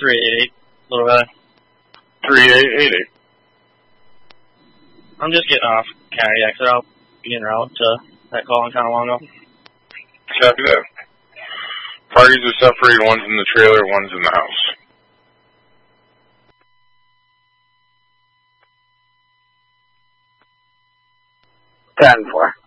388, little guy. 3888. I'm just getting off Kennedy exit. I'll be en route to that call in Tonawanda. Copy that. Parties are separated. One's in the trailer, one's in the house. Ten-4.